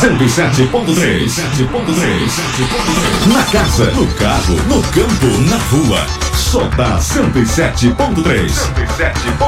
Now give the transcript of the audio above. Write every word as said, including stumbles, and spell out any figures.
cento e sete ponto três. Na casa, no carro, no campo, na rua. Só dá cento e sete ponto três.